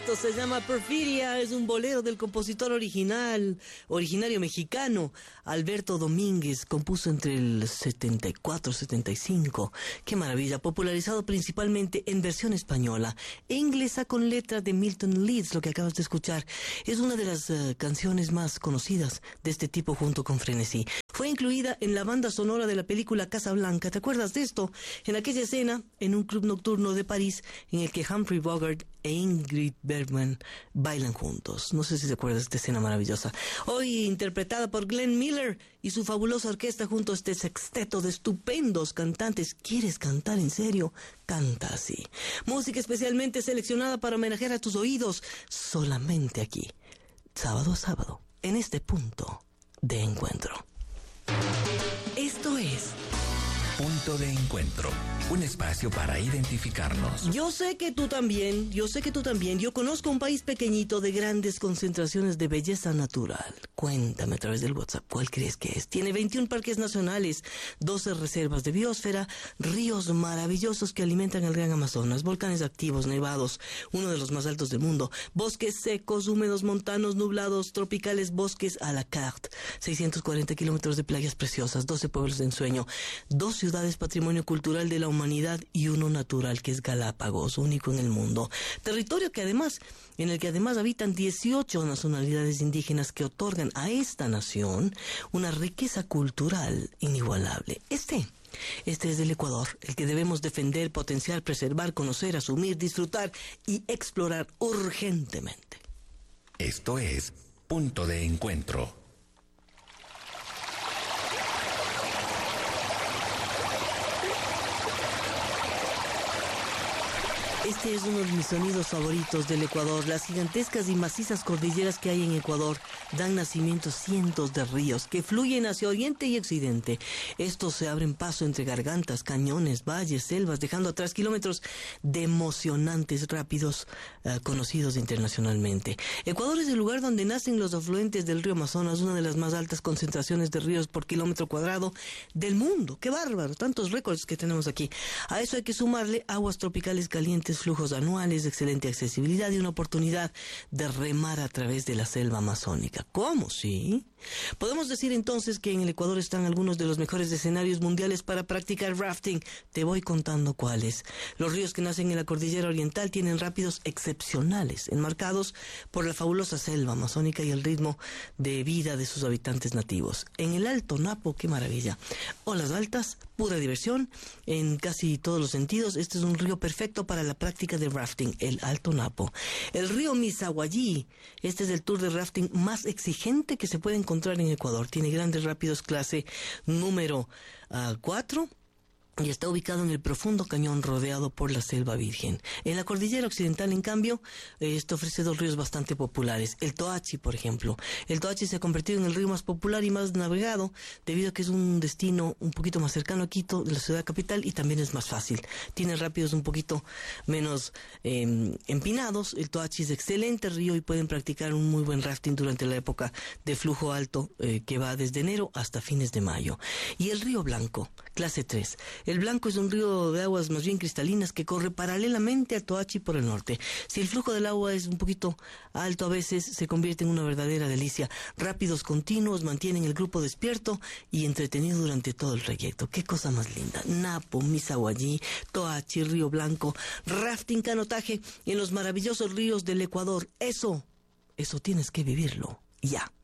Esto se llama Perfidia, es un bolero del compositor originario mexicano, Alberto Domínguez, compuso entre el 74 y 75. Qué maravilla, popularizado principalmente en versión española e inglesa con letra de Milton Leeds, lo que acabas de escuchar. Es una de las canciones más conocidas de este tipo junto con Frenesí. Fue incluida en la banda sonora de la película Casablanca. ¿Te acuerdas de esto? En aquella escena, en un club nocturno de París, en el que Humphrey Bogart e Ingrid Bergman bailan juntos. No sé si te acuerdas de esta escena maravillosa. Hoy interpretada por Glenn Miller y su fabulosa orquesta junto a este sexteto de estupendos cantantes. ¿Quieres cantar en serio? Canta así. Música especialmente seleccionada para homenajear a tus oídos, solamente aquí, sábado a sábado, en este punto de encuentro. Esto es Punto de Encuentro, un espacio para identificarnos. Yo sé que tú también. Yo conozco un país pequeñito de grandes concentraciones de belleza natural. Cuéntame a través del WhatsApp, ¿cuál crees que es? Tiene 21 parques nacionales, 12 reservas de biosfera, ríos maravillosos que alimentan el Gran Amazonas, volcanes activos, nevados, uno de los más altos del mundo, bosques secos, húmedos, montanos, nublados, tropicales, bosques a la carte, 640 kilómetros de playas preciosas, 12 pueblos de ensueño, 2 ciudades patrimonio cultural de la humanidad y uno natural que es Galápagos, único en el mundo. Territorio en el que además habitan 18 nacionalidades indígenas que otorgan a esta nación una riqueza cultural inigualable. Este es el Ecuador, el que debemos defender, potenciar, preservar, conocer, asumir, disfrutar y explorar urgentemente. Esto es Punto de Encuentro. Este es uno de mis sonidos favoritos del Ecuador. Las gigantescas y macizas cordilleras que hay en Ecuador dan nacimiento a cientos de ríos que fluyen hacia oriente y occidente. Estos se abren paso entre gargantas, cañones, valles, selvas, dejando atrás kilómetros de emocionantes rápidos conocidos internacionalmente. Ecuador es el lugar donde nacen los afluentes del río Amazonas, una de las más altas concentraciones de ríos por kilómetro cuadrado del mundo. ¡Qué bárbaro! Tantos récords que tenemos aquí. A eso hay que sumarle aguas tropicales calientes, flujos anuales, excelente accesibilidad y una oportunidad de remar a través de la selva amazónica. ¿Cómo? Sí. Podemos decir entonces que en el Ecuador están algunos de los mejores escenarios mundiales para practicar rafting. Te voy contando cuáles. Los ríos que nacen en la cordillera oriental tienen rápidos excepcionales, enmarcados por la fabulosa selva amazónica y el ritmo de vida de sus habitantes nativos. En el Alto Napo, qué maravilla. Olas altas, pura diversión en casi todos los sentidos. Este es un río perfecto para la práctica de rafting, el Alto Napo. El río Misaguallí, este es el tour de rafting más exigente que se puede encontrar en Ecuador. Tiene grandes rápidos clase número 4. Y está ubicado en el profundo cañón rodeado por la selva virgen. En la cordillera occidental, en cambio, esto ofrece 2 ríos bastante populares. El Toachi, por ejemplo. El Toachi se ha convertido en el río más popular y más navegado debido a que es un destino un poquito más cercano a Quito, de la ciudad capital, y también es más fácil. Tiene rápidos un poquito menos empinados. El Toachi es excelente río y pueden practicar un muy buen rafting durante la época de flujo alto que va desde enero hasta fines de mayo. Y el río Blanco, clase 3. El Blanco es un río de aguas más bien cristalinas que corre paralelamente al Toachi por el norte. Si el flujo del agua es un poquito alto, a veces se convierte en una verdadera delicia. Rápidos continuos mantienen el grupo despierto y entretenido durante todo el trayecto. ¡Qué cosa más linda! Napo, Misaguallí, Toachi, Río Blanco, rafting, canotaje en los maravillosos ríos del Ecuador. Eso tienes que vivirlo ya.